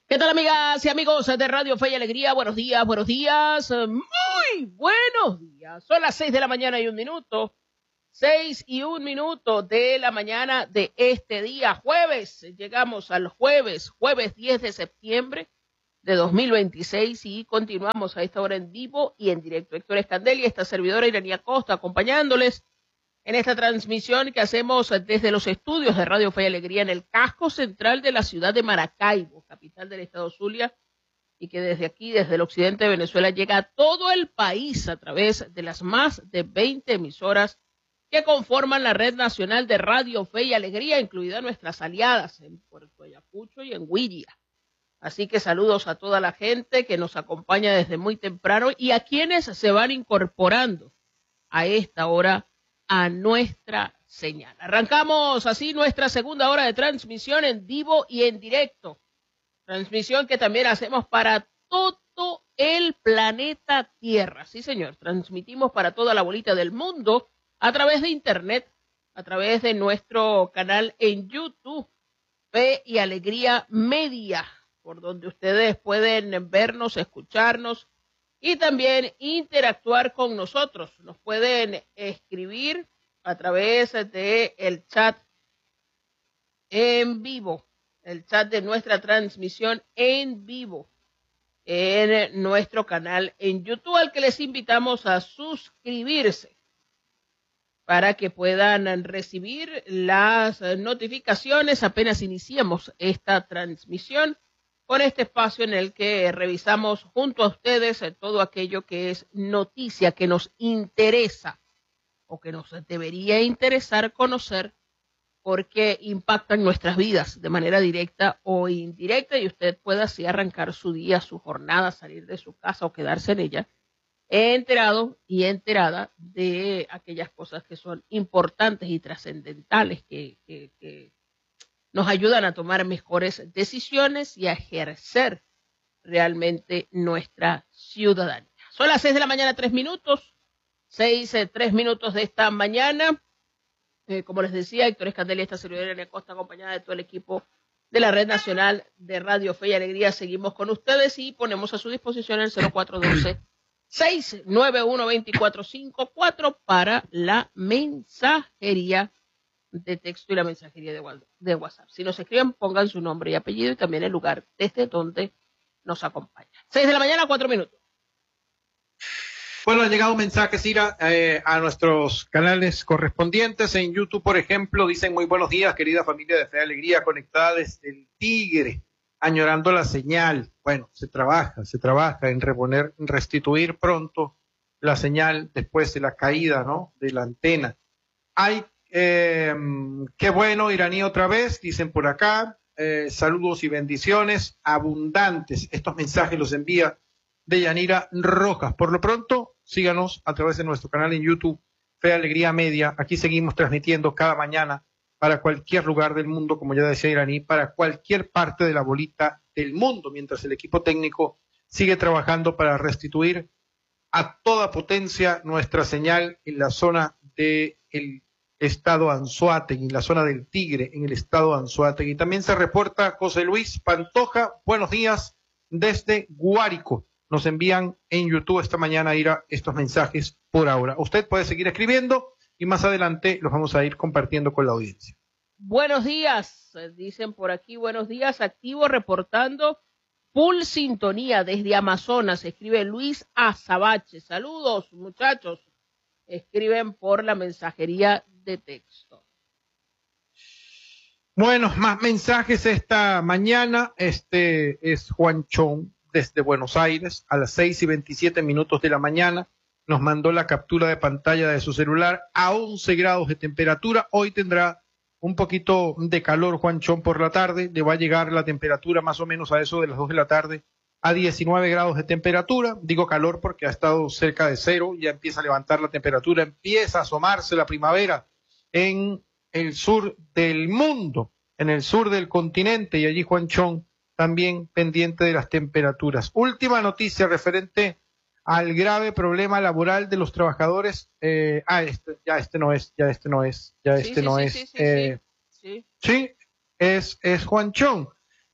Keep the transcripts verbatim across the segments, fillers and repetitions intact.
¿Qué tal, amigas y amigos de Radio Fe y Alegría? Buenos días, buenos días, muy buenos días. Son las seis de la mañana y un minuto. Seis y un minuto de la mañana de este día, jueves. Llegamos al jueves, jueves diez de septiembre de dos mil veintiséis y continuamos a esta hora en vivo y en directo. Héctor Escandel y esta servidora Iranía Costa acompañándoles en esta transmisión que hacemos desde los estudios de Radio Fe y Alegría en el casco central de la ciudad de Maracaibo, capital del estado Zulia, y que desde aquí, desde el occidente de Venezuela, llega a todo el país a través de las más de veinte emisoras que conforman la red nacional de Radio Fe y Alegría, incluidas nuestras aliadas en Puerto Ayacucho y en Huilla. Así que saludos a toda la gente que nos acompaña desde muy temprano y a quienes se van incorporando a esta hora a nuestra señal. Arrancamos así nuestra segunda hora de transmisión en vivo y en directo. Transmisión que también hacemos para todo el planeta Tierra. Sí, señor. Transmitimos para toda la bolita del mundo a través de internet, a través de nuestro canal en YouTube, Fe y Alegría Media, por donde ustedes pueden vernos, escucharnos y también interactuar con nosotros. Nos pueden escribir a través de el chat en vivo, el chat de nuestra transmisión en vivo en nuestro canal en YouTube, al que les invitamos a suscribirse para que puedan recibir las notificaciones apenas iniciemos esta transmisión, con este espacio en el que revisamos junto a ustedes todo aquello que es noticia, que nos interesa o que nos debería interesar conocer porque impactan nuestras vidas de manera directa o indirecta y usted pueda así arrancar su día, su jornada, salir de su casa o quedarse en ella enterado y enterada de aquellas cosas que son importantes y trascendentales que, que, que nos ayudan a tomar mejores decisiones y a ejercer realmente nuestra ciudadanía. Son las seis de la mañana, tres minutos, seis, eh, tres minutos de esta mañana. Eh, como les decía, Héctor Escandel y esta servidora en Costa, acompañada de todo el equipo de la Red Nacional de Radio Fe y Alegría, seguimos con ustedes y ponemos a su disposición el cero cuatro uno dos, seis nueve uno, dos cuatro cinco cuatro para la mensajería de texto y la mensajería de, de WhatsApp. Si nos escriben, pongan su nombre y apellido y también el lugar desde donde nos acompaña. Seis de la mañana, cuatro minutos. Bueno, han llegado mensajes, Ira, eh, a nuestros canales correspondientes. En YouTube, por ejemplo, dicen muy buenos días, querida familia de Fe y Alegría, conectada desde el Tigre, añorando la señal. Bueno, se trabaja, se trabaja en reponer, en restituir pronto la señal después de la caída, ¿no?, de la antena. Hay Eh, qué bueno, Iraní, otra vez, dicen por acá, eh, saludos y bendiciones abundantes. Estos mensajes los envía Deyanira Rojas. Por lo pronto, síganos a través de nuestro canal en YouTube, Fe Alegría Media. Aquí seguimos transmitiendo cada mañana para cualquier lugar del mundo, como ya decía Iraní, para cualquier parte de la bolita del mundo, mientras el equipo técnico sigue trabajando para restituir a toda potencia nuestra señal en la zona del estado Anzoátegui, en la zona del Tigre, en el estado Anzoátegui. También se reporta José Luis Pantoja, buenos días desde Guárico. Nos envían en YouTube esta mañana, Ira, estos mensajes por ahora. Usted puede seguir escribiendo y más adelante los vamos a ir compartiendo con la audiencia. Buenos días, dicen por aquí, buenos días, activo reportando full sintonía desde Amazonas, escribe Luis Azabache. Saludos, muchachos. Escriben por la mensajería de texto. Bueno, más mensajes esta mañana. Este es Juan Chón desde Buenos Aires a las seis y veintisiete minutos de la mañana. Nos mandó la captura de pantalla de su celular a once grados de temperatura. Hoy tendrá un poquito de calor Juan Chón por la tarde. Le va a llegar la temperatura más o menos a eso de las dos de la tarde a diecinueve grados de temperatura. Digo calor porque ha estado cerca de cero, ya empieza a levantar la temperatura, empieza a asomarse la primavera en el sur del mundo, en el sur del continente, y allí Juan Chón también pendiente de las temperaturas. Última noticia referente al grave problema laboral de los trabajadores. Eh, ah, este, ya este no es, ya este no es, ya este sí, no sí, es. Sí, sí, eh, sí, sí. sí, es, es Juan Chón.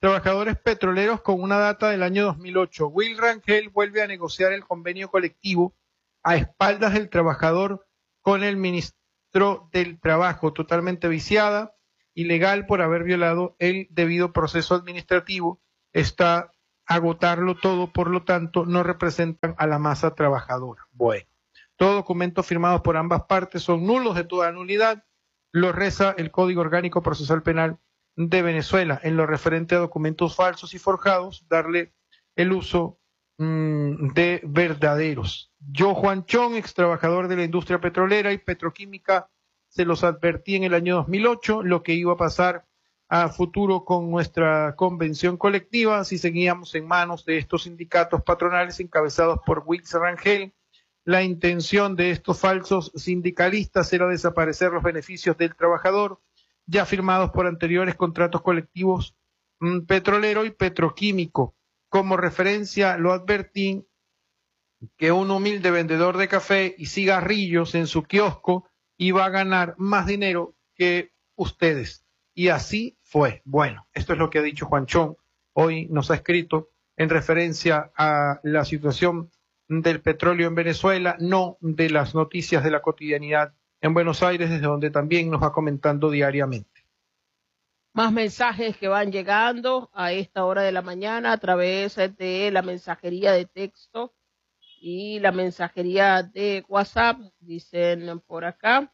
trabajadores petroleros con una data del año dos mil ocho. Will Rangel vuelve a negociar el convenio colectivo a espaldas del trabajador con el ministro del Trabajo, totalmente viciada, ilegal por haber violado el debido proceso administrativo. Está agotarlo todo, por lo tanto, no representan a la masa trabajadora. Bueno, todos documentos firmados por ambas partes son nulos de toda nulidad. Lo reza el Código Orgánico Procesal Penal de Venezuela. En lo referente a documentos falsos y forjados, darle el uso mmm, de verdaderos. Yo, Juan Chong, ex trabajador de la industria petrolera y petroquímica, se los advertí en el año dos mil ocho lo que iba a pasar a futuro con nuestra convención colectiva si seguíamos en manos de estos sindicatos patronales encabezados por Will Rangel. La intención de estos falsos sindicalistas era desaparecer los beneficios del trabajador ya firmados por anteriores contratos colectivos mmm, petrolero y petroquímico. Como referencia, lo advertí que un humilde vendedor de café y cigarrillos en su kiosco iba a ganar más dinero que ustedes. Y así fue. Bueno, esto es lo que ha dicho Juan Chong. Hoy nos ha escrito en referencia a la situación del petróleo en Venezuela, no de las noticias de la cotidianidad en Buenos Aires, desde donde también nos va comentando diariamente. Más mensajes que van llegando a esta hora de la mañana a través de la mensajería de texto y la mensajería de WhatsApp, dicen por acá.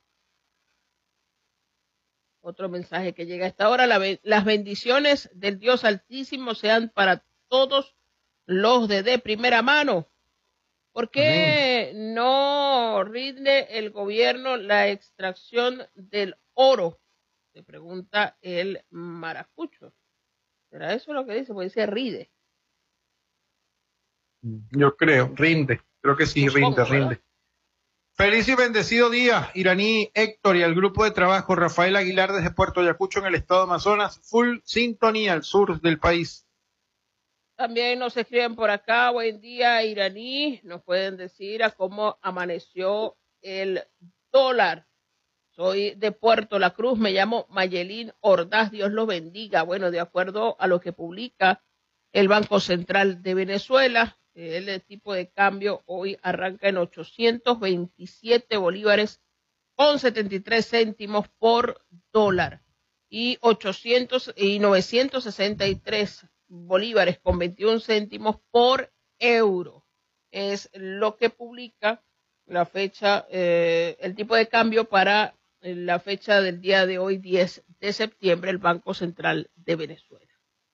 Otro mensaje que llega a esta hora, la, las bendiciones del Dios Altísimo sean para todos los de de primera mano. ¿Por qué Amén. No rinde el gobierno la extracción del oro? Se pregunta el maracucho. ¿Será eso lo que dice? Pues dice ride. Yo creo, rinde. Creo que sí, Supongo, rinde, ¿verdad? Rinde. Feliz y bendecido día, Iraní, Héctor y al grupo de trabajo Rafael Aguilar desde Puerto Ayacucho en el estado de Amazonas. Full sintonía al sur del país. También nos escriben por acá, buen día, Iraní. Nos pueden decir a cómo amaneció el dólar. Soy de Puerto La Cruz, me llamo Mayelín Ordaz, Dios los bendiga. Bueno, de acuerdo a lo que publica el Banco Central de Venezuela, el tipo de cambio hoy arranca en ochocientos veintisiete bolívares con setenta y tres céntimos por dólar y ochocientos y novecientos sesenta y tres bolívares con veintiún céntimos por euro. Es lo que publica la fecha, eh, el tipo de cambio para la fecha del día de hoy, diez de septiembre, el Banco Central de Venezuela.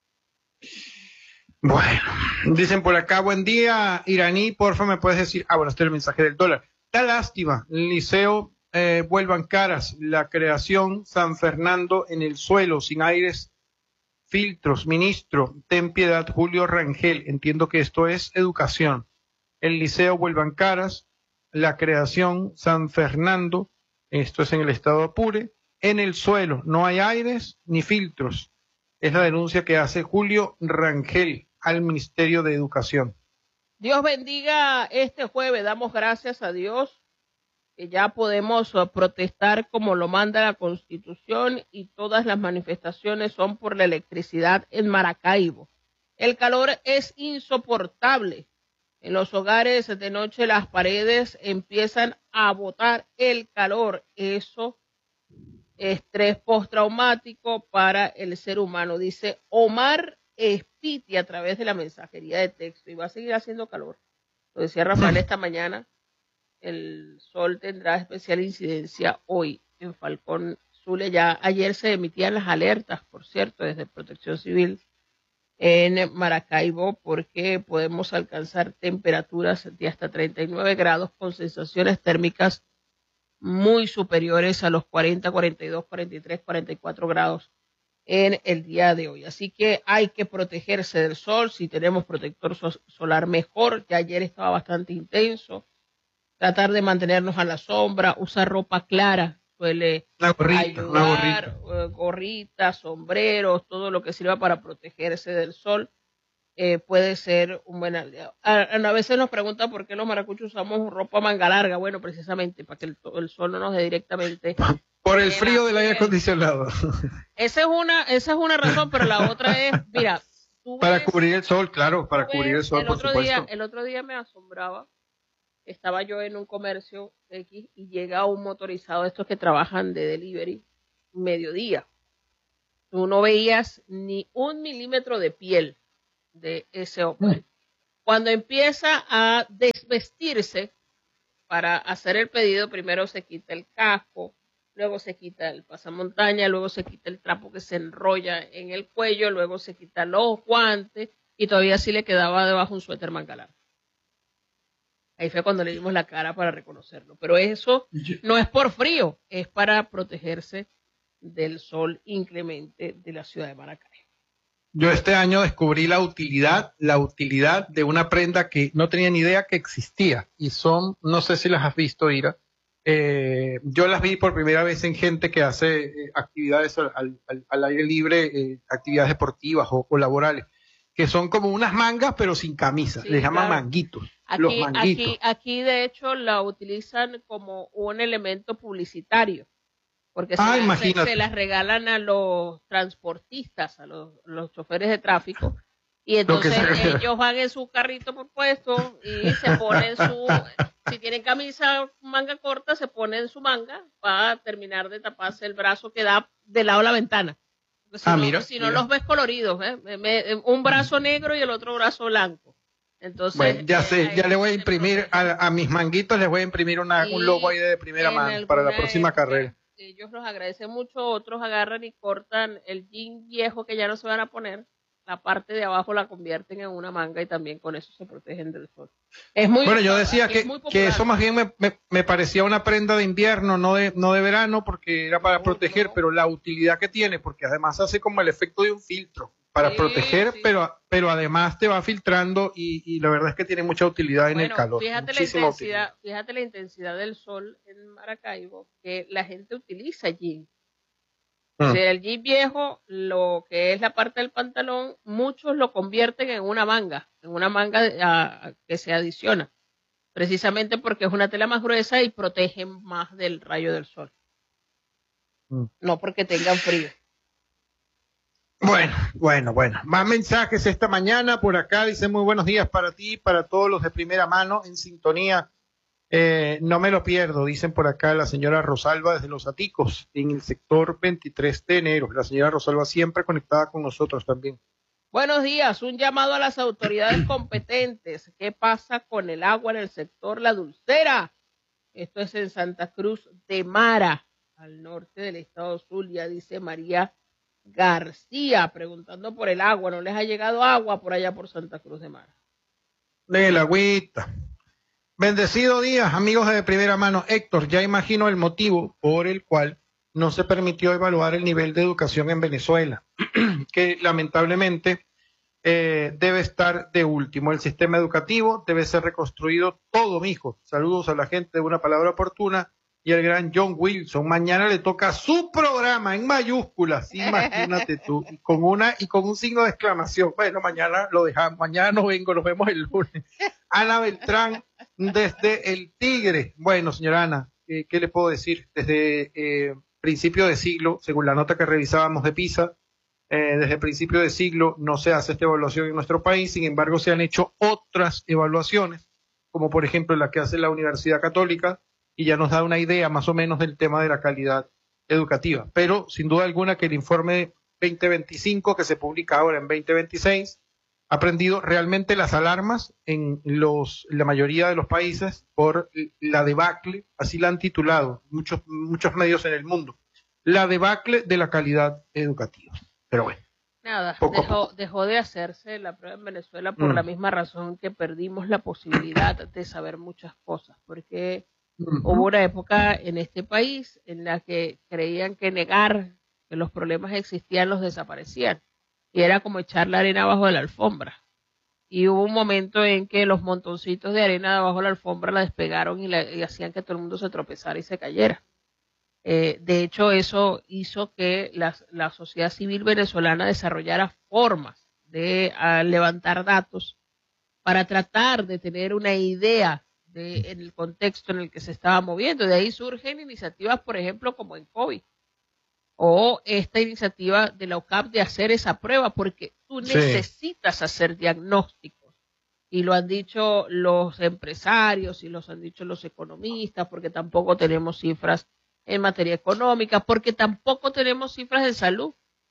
Bueno, dicen por acá, buen día, Iraní, porfa, me puedes decir, ah, bueno, este es el mensaje del dólar. Da lástima, el liceo eh, vuelvan caras, la creación San Fernando en el suelo, sin aires, filtros, ministro, ten piedad, Julio Rangel, entiendo que esto es educación. El liceo vuelvan caras, la creación San Fernando, esto es en el estado Apure, en el suelo, no hay aires ni filtros. Es la denuncia que hace Julio Rangel al Ministerio de Educación. Dios bendiga este jueves. Damos gracias a Dios que ya podemos protestar como lo manda la Constitución y todas las manifestaciones son por la electricidad en Maracaibo. El calor es insoportable. En los hogares de noche las paredes empiezan a botar el calor. Eso estrés postraumático para el ser humano, dice Omar Espiti a través de la mensajería de texto. Y va a seguir haciendo calor. Lo decía Rafael esta mañana, el sol tendrá especial incidencia hoy en Falcón Zulia. Ya ayer se emitían las alertas, por cierto, desde Protección Civil en Maracaibo, porque podemos alcanzar temperaturas de hasta treinta y nueve grados con sensaciones térmicas muy superiores a los cuarenta, cuarenta y dos, cuarenta y tres, cuarenta y cuatro grados en el día de hoy. Así que hay que protegerse del sol. Si tenemos protector so- solar, mejor. Ya ayer estaba bastante intenso. Tratar de mantenernos a la sombra, usar ropa clara suele una gorrita, ayudar, una gorrita. Eh, gorritas, sombreros, todo lo que sirva para protegerse del sol. eh, puede ser un buen aliado. A, a veces nos preguntan por qué los maracuchos usamos ropa manga larga. Bueno, precisamente para que el, el sol no nos dé directamente. Por el frío del aire acondicionado. Esa es una, esa es una razón, pero la otra es, mira, tú para ves, cubrir el sol, claro, para cubrir el sol, el por otro supuesto. día, el otro día me asombraba. Estaba yo en un comercio X y llega un motorizado de estos que trabajan de delivery mediodía. Tú no veías ni un milímetro de piel de ese hombre. Mm. Cuando empieza a desvestirse para hacer el pedido, primero se quita el casco, luego se quita el pasamontaña, luego se quita el trapo que se enrolla en el cuello, luego se quita los guantes y todavía sí le quedaba debajo un suéter manga larga. Ahí fue cuando le dimos la cara para reconocerlo. Pero eso no es por frío, es para protegerse del sol inclemente de la ciudad de Maracay. Yo este año descubrí la utilidad, la utilidad de una prenda que no tenía ni idea que existía. Y son, no sé si las has visto, Ira. Eh, yo las vi por primera vez en gente que hace eh, actividades al, al, al aire libre, eh, actividades deportivas o, o laborales, que son como unas mangas pero sin camisa. Sí, les llaman claro. manguitos. Aquí, los manguitos. Aquí, aquí de hecho la utilizan como un elemento publicitario. Porque se, ah, las, se, se las regalan a los transportistas, a los, los choferes de tráfico, y entonces ellos van en su carrito por puesto y se ponen su, si tienen camisa manga corta, se ponen su manga para terminar de taparse el brazo que da del lado de la ventana. Si, ah, no, mira, si mira. no los ves coloridos, ¿eh? Me, me, un brazo negro y el otro brazo blanco. Entonces, bueno, ya eh, sé, ya le voy a imprimir a, a mis manguitos, les voy a imprimir una, un logo ahí de primera mano para la próxima época, carrera. Ellos los agradecen mucho, otros agarran y cortan el jean viejo que ya no se van a poner, la parte de abajo la convierten en una manga y también con eso se protegen del sol. Es muy bueno, yo decía que, que eso más bien me, me, me parecía una prenda de invierno, no de, no de verano, porque era para no, proteger, no. pero la utilidad que tiene, porque además hace como el efecto de un filtro para sí, proteger, sí. pero pero además te va filtrando y, y la verdad es que tiene mucha utilidad bueno, en el calor. Fíjate la, intensidad, fíjate la intensidad del sol en Maracaibo, que la gente utiliza jean. Mm. O sea, el jean viejo, lo que es la parte del pantalón, muchos lo convierten en una manga, en una manga a, a, que se adiciona, precisamente porque es una tela más gruesa y protege más del rayo del sol. Mm. No porque tengan frío. Bueno, bueno, bueno. Más mensajes esta mañana por acá. Dice muy buenos días para ti, para todos los de primera mano en sintonía. Eh, no me lo pierdo, dicen por acá la señora Rosalba desde Los Aticos, en el sector veintitrés de enero. La señora Rosalba siempre conectada con nosotros también. Buenos días, un llamado a las autoridades competentes. ¿Qué pasa con el agua en el sector La Dulcera? Esto es en Santa Cruz de Mara, al norte del estado Zulia, dice María García, preguntando por el agua. ¿No les ha llegado agua por allá por Santa Cruz de Mara? De la agüita. Bendecido día, amigos de primera mano. Héctor, ya imagino el motivo por el cual no se permitió evaluar el nivel de educación en Venezuela, que lamentablemente eh, debe estar de último. El sistema educativo debe ser reconstruido todo, mijo. Saludos a la gente de Una Palabra Oportuna y al gran John Wilson. Mañana le toca su programa en mayúsculas, imagínate tú, y con una y con un signo de exclamación. Bueno, mañana lo dejamos, mañana no vengo, nos vemos el lunes. Ana Beltrán desde El Tigre. Bueno, señora Ana, eh, ¿qué le puedo decir? Desde eh, principio de siglo, según la nota que revisábamos de PISA, eh, desde principio de siglo no se hace esta evaluación en nuestro país. Sin embargo, se han hecho otras evaluaciones, como por ejemplo la que hace la Universidad Católica, y ya nos da una idea más o menos del tema de la calidad educativa. Pero sin duda alguna que el informe veinte veinticinco que se publica ahora en veinte veintiséis ha prendido realmente las alarmas en los, la mayoría de los países por la debacle, así la han titulado muchos, muchos medios en el mundo, la debacle de la calidad educativa. Pero bueno. Nada, dejó, dejó de hacerse la prueba en Venezuela por mm. la misma razón que perdimos la posibilidad de saber muchas cosas, porque uh-huh. hubo una época en este país en la que creían que negar que los problemas existían los desaparecían, y era como echar la arena abajo de la alfombra. Y hubo un momento en que los montoncitos de arena debajo de la alfombra la despegaron y, la, y hacían que todo el mundo se tropezara y se cayera. Eh, de hecho, eso hizo que la, la sociedad civil venezolana desarrollara formas de a, levantar datos para tratar de tener una idea de en el contexto en el que se estaba moviendo. De ahí surgen iniciativas, por ejemplo, como en COVID, o esta iniciativa de la O C A P de hacer esa prueba, porque tú Sí. necesitas hacer diagnósticos. Y lo han dicho los empresarios y los han dicho los economistas, porque tampoco tenemos cifras en materia económica, porque tampoco tenemos cifras de salud.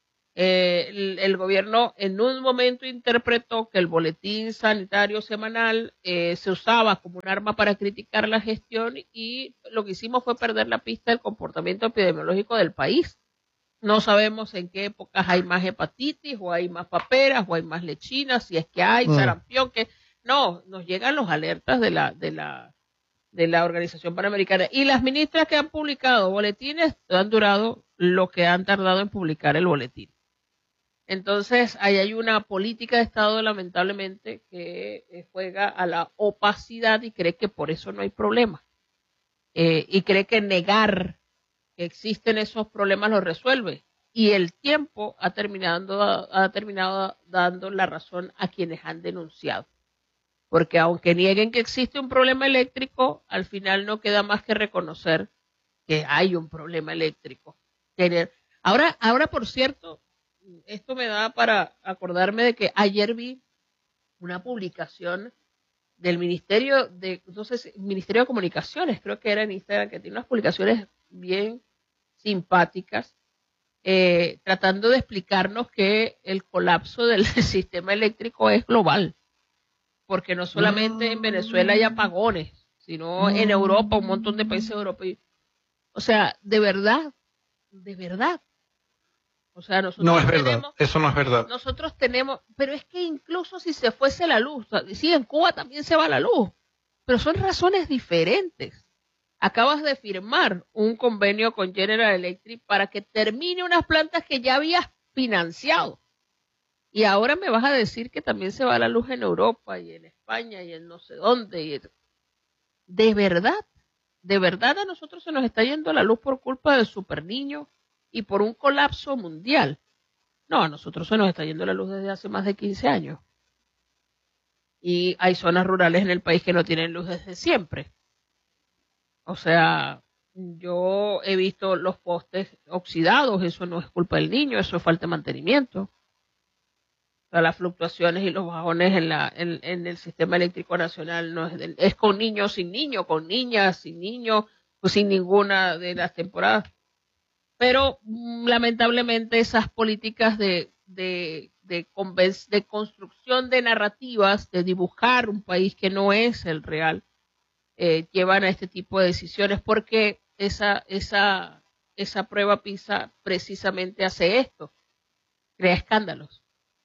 Eh, el, el gobierno en un momento interpretó que el boletín sanitario semanal eh, se usaba como un arma para criticar la gestión, y lo que hicimos fue perder la pista del comportamiento epidemiológico del país. No sabemos en qué épocas hay más hepatitis, o hay más paperas, o hay más lechinas, si es que hay Mm. sarampión, que no, nos llegan los alertas de la, de la, de la Organización Panamericana. Y las ministras que han publicado boletines han durado lo que han tardado en publicar el boletín. Entonces, ahí hay una política de Estado, lamentablemente, que eh, juega a la opacidad y cree que por eso no hay problema. Eh, y cree que negar que existen esos problemas los resuelve. Y el tiempo ha terminado, ha terminado dando la razón a quienes han denunciado. Porque aunque nieguen que existe un problema eléctrico, al final no queda más que reconocer que hay un problema eléctrico. Ahora, ahora por cierto, esto me da para acordarme de que ayer vi una publicación del Ministerio de, no sé si, Ministerio de Comunicaciones, creo que era en Instagram, que tiene unas publicaciones bien simpáticas, eh, tratando de explicarnos que el colapso del sistema eléctrico es global, porque no solamente en Venezuela hay apagones, sino en Europa, un montón de países europeos. O sea, de verdad, de verdad. O sea, nosotros No es verdad, tenemos, eso no es verdad. Nosotros tenemos, pero es que incluso si se fuese la luz, sí, en Cuba también se va la luz, pero son razones diferentes. Acabas de firmar un convenio con General Electric para que termine unas plantas que ya habías financiado. Y ahora me vas a decir que también se va la luz en Europa y en España y en no sé dónde. Y de verdad, de verdad a nosotros se nos está yendo la luz por culpa del super niño y por un colapso mundial. No, a nosotros se nos está yendo la luz desde hace más de quince años. Y hay zonas rurales en el país que no tienen luz desde siempre. O sea, yo he visto los postes oxidados, eso no es culpa del niño, eso es falta de mantenimiento. O sea, las fluctuaciones y los bajones en, la, en, en el sistema eléctrico nacional no es, de, es con niños sin niños, con niñas sin niños, pues sin ninguna de las temporadas. Pero lamentablemente esas políticas de, de, de, de construcción de narrativas, de dibujar un país que no es el real, eh, llevan a este tipo de decisiones, porque esa, esa, esa prueba PISA precisamente hace esto, crea escándalos,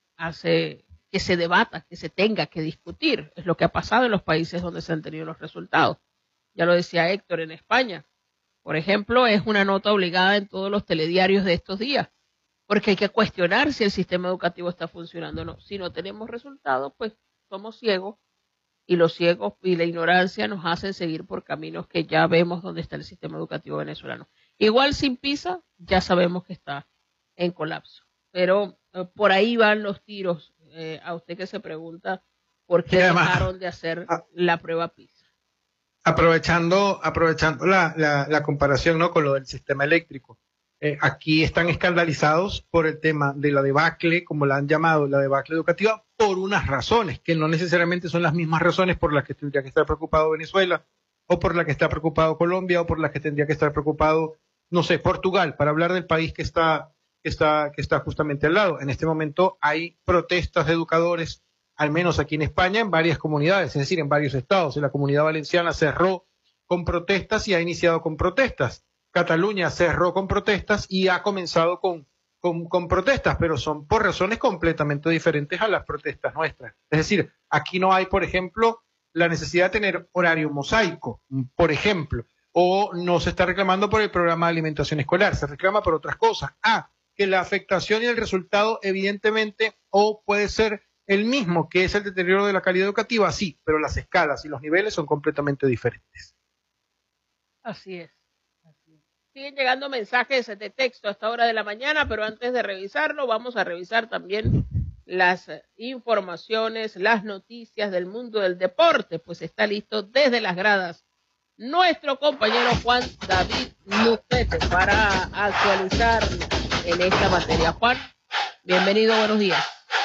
hace que se debata, que se tenga que discutir. Es lo que ha pasado en los países donde se han tenido los resultados. Ya lo decía Héctor, en España, por ejemplo, es una nota obligada en todos los telediarios de estos días, porque hay que cuestionar si el sistema educativo está funcionando o no. Si no tenemos resultados, pues somos ciegos, y los ciegos y la ignorancia nos hacen seguir por caminos que ya vemos dónde está el sistema educativo venezolano. Igual sin PISA, ya sabemos que está en colapso. Pero eh, por ahí van los tiros, eh, a usted que se pregunta por qué además, dejaron de hacer a, la prueba PISA. Aprovechando, aprovechando la, la, la comparación, ¿no?, con lo del sistema eléctrico. Eh, aquí están escandalizados por el tema de la debacle, como la han llamado, la debacle educativa, por unas razones, que no necesariamente son las mismas razones por las que tendría que estar preocupado Venezuela, o por las que está preocupado Colombia, o por las que tendría que estar preocupado, no sé, Portugal, para hablar del país que está, que está, que está justamente al lado. En este momento hay protestas de educadores, al menos aquí en España, en varias comunidades, es decir, en varios estados. En la Comunidad Valenciana cerró con protestas y ha iniciado con protestas. Cataluña cerró con protestas y ha comenzado con, con, con protestas, pero son por razones completamente diferentes a las protestas nuestras. Es decir, aquí no hay, por ejemplo, la necesidad de tener horario mosaico, por ejemplo, o no se está reclamando por el programa de alimentación escolar, se reclama por otras cosas. Ah, que la afectación y el resultado, evidentemente, o puede ser el mismo, que es el deterioro de la calidad educativa, sí, pero las escalas y los niveles son completamente diferentes. Así es. Siguen llegando mensajes de texto a esta hora de la mañana, pero antes de revisarlo, vamos a revisar también las informaciones, las noticias del mundo del deporte, pues está listo desde las gradas nuestro compañero Juan David Lucete para actualizar en esta materia. Juan, bienvenido, buenos días.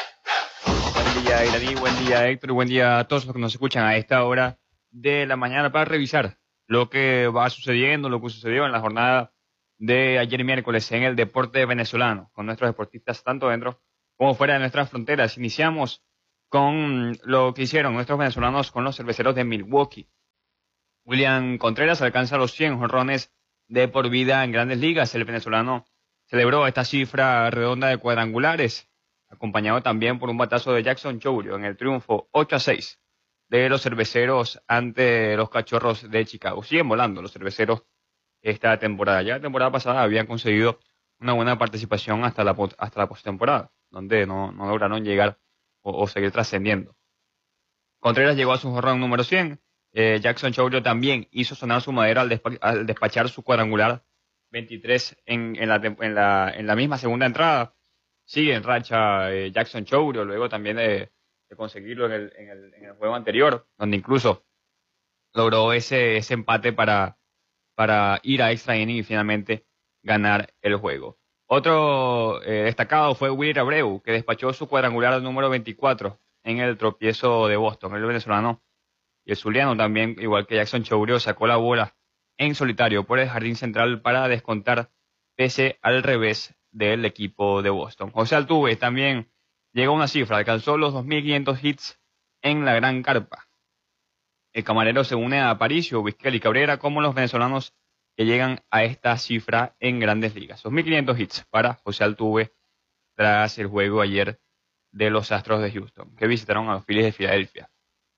Buen día, Iraní, buen día, Héctor, y buen día a todos los que nos escuchan a esta hora de la mañana para revisar lo que va sucediendo, lo que sucedió en la jornada de ayer miércoles en el deporte venezolano, con nuestros deportistas tanto dentro como fuera de nuestras fronteras. Iniciamos con lo que hicieron nuestros venezolanos con los cerveceros de Milwaukee. William Contreras alcanza los cien jonrones de por vida en Grandes Ligas. El venezolano celebró esta cifra redonda de cuadrangulares, acompañado también por un batazo de Jackson Chourio en el triunfo ocho a seis de los cerveceros ante los Cachorros de Chicago. Siguen volando los cerveceros esta temporada. Ya la temporada pasada habían conseguido una buena participación hasta la, hasta la postemporada, donde no, no lograron llegar o, o seguir trascendiendo. Contreras llegó a su jonrón número cien. Eh, Jackson Chourio también hizo sonar su madera al, despa al despachar su cuadrangular veintitrés en, en, la, en, la, en la misma segunda entrada. Sigue en racha eh, Jackson Chourio, luego también de, de conseguirlo en el, en, el, en el juego anterior, donde incluso logró ese, ese empate para, para ir a extra inning y finalmente ganar el juego. Otro eh, destacado fue Willy Abreu, que despachó su cuadrangular número veinticuatro en el tropiezo de Boston. El venezolano y el zuliano también, igual que Jackson Chourio, sacó la bola en solitario por el jardín central para descontar pese al revés del equipo de Boston. José Altuve también llegó a una cifra, alcanzó los dos mil quinientos hits en la gran carpa. El camarero se une a Aparicio, Vizquel y Cabrera como los venezolanos que llegan a esta cifra en Grandes Ligas. dos mil quinientos hits para José Altuve tras el juego ayer de los Astros de Houston, que visitaron a los Phillies de Filadelfia.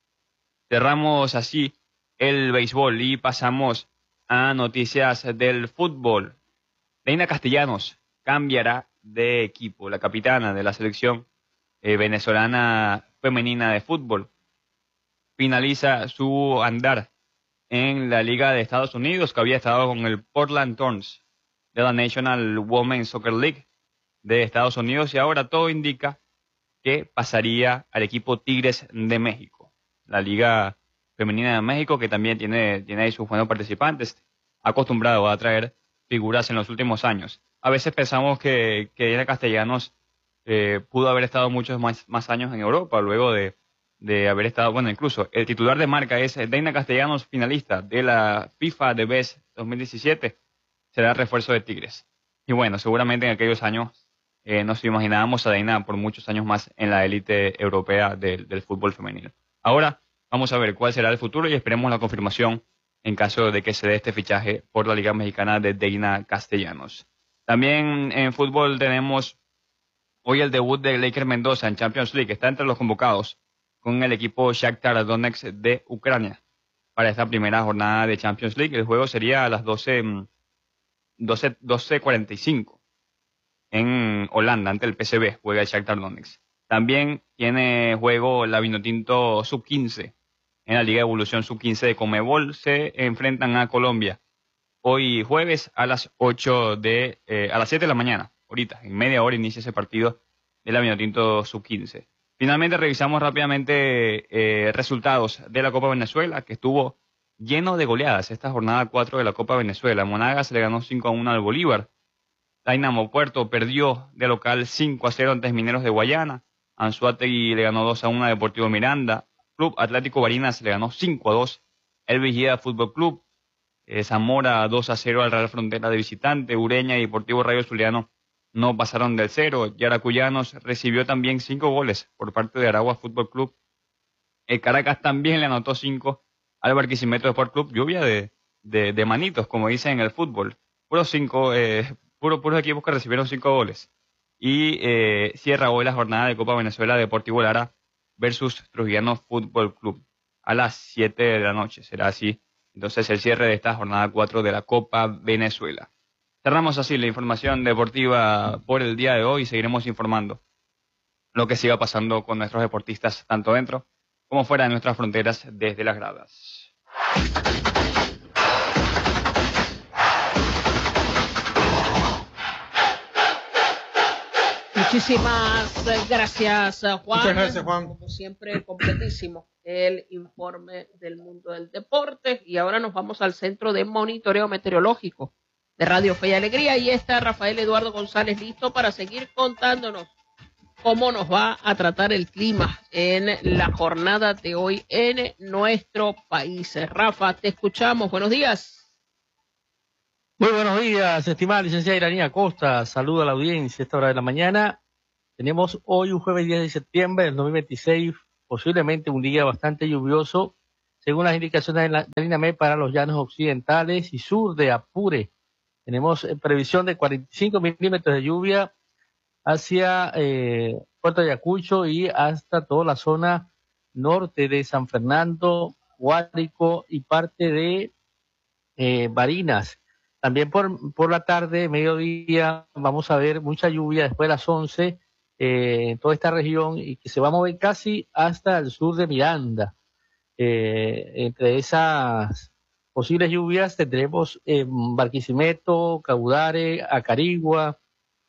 Cerramos así el béisbol y pasamos a noticias del fútbol. Deina Castellanos cambiará de equipo. La capitana de la selección eh, venezolana femenina de fútbol finaliza su andar en la Liga de Estados Unidos, que había estado con el Portland Thorns de la National Women's Soccer League de Estados Unidos, y ahora todo indica que pasaría al equipo Tigres de México, la Liga Femenina de México, que también tiene, tiene ahí sus buenos participantes, acostumbrado a traer figuras en los últimos años. A veces pensamos que, que Deina Castellanos eh, pudo haber estado muchos más, más años en Europa, luego de, de haber estado, bueno, incluso el titular de marca es Deina Castellanos, finalista de la FIFA The Best dos mil diecisiete, será refuerzo de Tigres. Y bueno, seguramente en aquellos años eh, nos imaginábamos a Deina por muchos años más en la élite europea del, del fútbol femenino. Ahora vamos a ver cuál será el futuro y esperemos la confirmación en caso de que se dé este fichaje por la Liga Mexicana de Deina Castellanos. También en fútbol tenemos hoy el debut de Leiker Mendoza en Champions League. Está entre los convocados con el equipo Shakhtar Donetsk de Ucrania para esta primera jornada de Champions League. El juego sería a las doce cuarenta y cinco en Holanda ante el P S V. Juega el Shakhtar Donetsk. También tiene juego la Vinotinto sub quince en la Liga de Evolución sub quince de Conmebol. Se enfrentan a Colombia hoy jueves a las ocho de, eh, a las siete de la mañana. Ahorita, en media hora inicia ese partido de la Vinotinto sub quince. Finalmente revisamos rápidamente eh, resultados de la Copa Venezuela, que estuvo lleno de goleadas esta jornada cuatro de la Copa Venezuela. Monagas le ganó cinco a uno al Bolívar. Dynamo Puerto perdió de local cinco a cero ante Mineros de Guayana. Anzoátegui le ganó dos a uno a Deportivo Miranda. Club Atlético Barinas le ganó cinco a dos el Vigía Fútbol Club. Eh, Zamora dos a cero al Real Frontera de visitante. Ureña y Deportivo Rayo Zuliano no pasaron del cero. Yaracuyanos recibió también cinco goles por parte de Aragua Fútbol Club. El Caracas también le anotó cinco al Barquisimeto Sport Club. Lluvia de, de, de manitos, como dicen en el fútbol. Puros cinco, eh, puro, puros equipos que recibieron cinco goles. Y eh, cierra hoy la jornada de Copa Venezuela Deportivo Lara versus Trujillano Fútbol Club a las siete de la noche. Será así entonces el cierre de esta jornada cuatro de la Copa Venezuela. Cerramos así la información deportiva por el día de hoy y seguiremos informando lo que siga pasando con nuestros deportistas tanto dentro como fuera de nuestras fronteras desde las gradas. Muchísimas gracias, Juan. Muchas gracias, Juan. Como siempre, completísimo el informe del mundo del deporte. Y ahora nos vamos al Centro de Monitoreo Meteorológico de Radio Fe y Alegría. Y está Rafael Eduardo González listo para seguir contándonos cómo nos va a tratar el clima en la jornada de hoy en nuestro país. Rafa, te escuchamos. Buenos días. Muy buenos días, estimada licenciada Iranía Costa. Saludo a la audiencia a esta hora de la mañana. Tenemos hoy un jueves diez de septiembre del dos mil veintiséis, posiblemente un día bastante lluvioso, según las indicaciones de la de INAMED para los llanos occidentales y sur de Apure. Tenemos eh, previsión de cuarenta y cinco milímetros de lluvia hacia eh, Puerto Ayacucho y hasta toda la zona norte de San Fernando, Guárico y parte de eh, Barinas. También por, por la tarde, mediodía, vamos a ver mucha lluvia después de las once eh, en toda esta región y que se va a mover casi hasta el sur de Miranda. Eh, entre esas posibles lluvias tendremos eh, Barquisimeto, Caudare, Acarigua,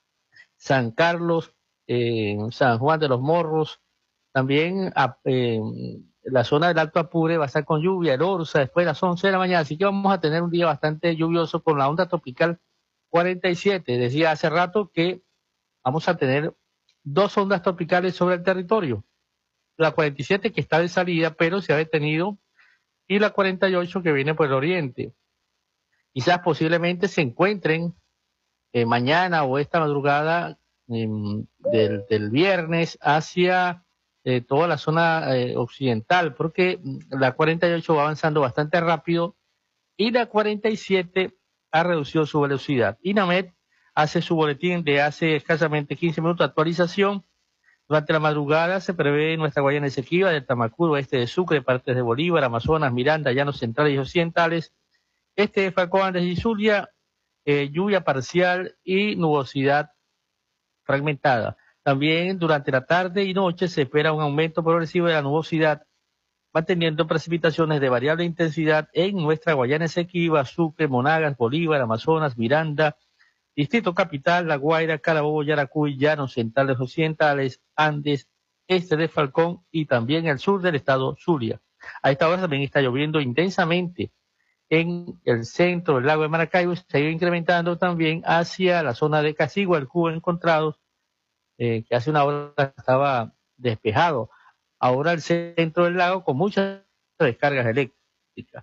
San Carlos, eh, San Juan de los Morros. También eh, la zona del Alto Apure va a estar con lluvia, el Orza, después de las once de la mañana, así que vamos a tener un día bastante lluvioso con la onda tropical cuarenta y siete. Decía hace rato que vamos a tener dos ondas tropicales sobre el territorio. La cuarenta y siete que está de salida, pero se ha detenido, y la cuarenta y ocho que viene por el oriente. Quizás posiblemente se encuentren eh, mañana o esta madrugada eh, del, del viernes hacia Eh, toda la zona eh, occidental, porque la cuarenta y ocho va avanzando bastante rápido y la cuarenta y siete ha reducido su velocidad. INAMED hace su boletín de hace escasamente quince minutos de actualización. Durante la madrugada se prevé en nuestra Guayana Esequiba, del Tamacuro, oeste de Sucre, partes de Bolívar, Amazonas, Miranda, Llanos Centrales y Occidentales, este de Falcón, Andes y Zulia, eh, lluvia parcial y nubosidad fragmentada. También durante la tarde y noche se espera un aumento progresivo de la nubosidad, manteniendo precipitaciones de variable intensidad en nuestra Guayana Esequiba, Sucre, Monagas, Bolívar, Amazonas, Miranda, Distrito Capital, La Guaira, Carabobo, Yaracuy, Llanos Centrales Occidentales, Andes, este de Falcón y también el sur del estado Zulia. A esta hora también está lloviendo intensamente en el centro del lago de Maracaibo, se ha ido incrementando también hacia la zona de Casigua, el Cubo Encontrados, Eh, que hace una hora estaba despejado. Ahora el centro del lago con muchas descargas eléctricas.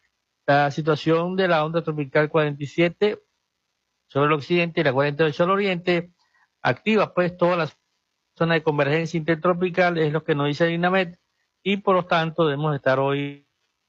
La situación de la onda tropical cuarenta y siete sobre el occidente y la cuarenta y ocho al oriente, activa pues toda la zona de convergencia intertropical, es lo que nos dice INAMED, y por lo tanto debemos estar hoy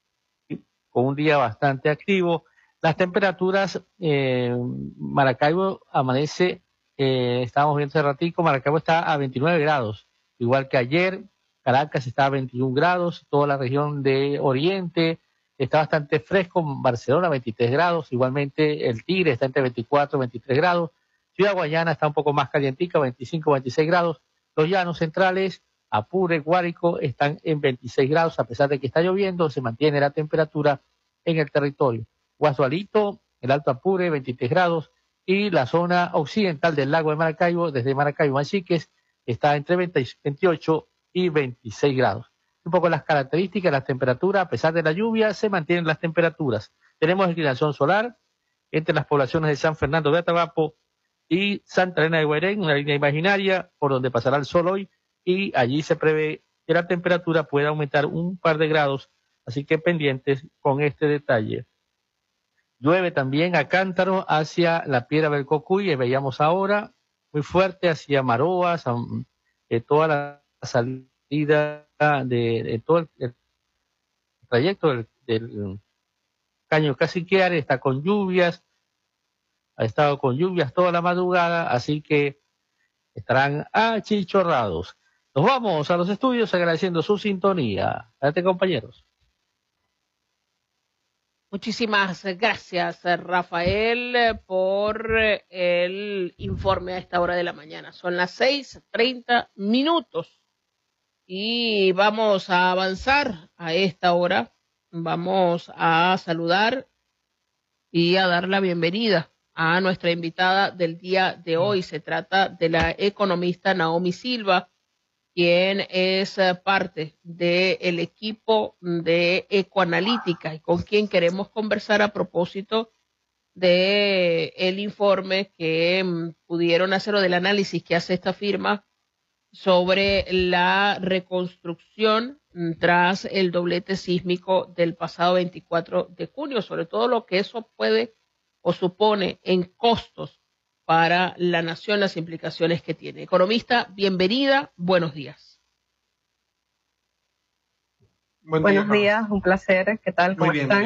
con un día bastante activo. Las temperaturas, eh, Maracaibo amanece, Eh, estábamos viendo hace ratico, Maracaibo está a veintinueve grados, igual que ayer. Caracas está a veintiún grados, toda la región de Oriente está bastante fresco, Barcelona veintitrés grados, igualmente el Tigre está entre veinticuatro y veintitrés grados, Ciudad Guayana está un poco más calientica, veinticinco, veintiséis grados, los llanos centrales, Apure, Guárico están en veintiséis grados, a pesar de que está lloviendo, se mantiene la temperatura en el territorio. Guasualito, el Alto Apure, veintitrés grados, y la zona occidental del lago de Maracaibo, desde Maracaibo a Chiques, está entre veintiocho y veintiséis grados. Un poco las características, las temperaturas, a pesar de la lluvia, se mantienen las temperaturas. Tenemos inclinación solar entre las poblaciones de San Fernando de Atabapo y Santa Elena de Guairén, una línea imaginaria por donde pasará el sol hoy, y allí se prevé que la temperatura pueda aumentar un par de grados, así que pendientes con este detalle. Llueve también a cántaro hacia la Piedra del Cocuy, y veíamos ahora, muy fuerte hacia Maroa, San, eh, toda la salida de, de todo el, el trayecto del, del Caño Caciquiare está con lluvias, ha estado con lluvias toda la madrugada, así que estarán achichorrados. Nos vamos a los estudios agradeciendo su sintonía. Adelante, compañeros. Muchísimas gracias, Rafael, por el informe a esta hora de la mañana. Son las seis treinta minutos y vamos a avanzar a esta hora. Vamos a saludar y a dar la bienvenida a nuestra invitada del día de hoy. Se trata de la economista Naomi Silva, quien es parte del equipo de Ecoanalítica y con quien queremos conversar a propósito de el informe que um, pudieron hacer o del análisis que hace esta firma sobre la reconstrucción tras el doblete sísmico del pasado veinticuatro de junio, sobre todo lo que eso puede o supone en costos para la nación, las implicaciones que tiene. Economista, bienvenida, buenos días. Buen Buenos día, días, un placer, ¿qué tal? ¿Cómo están?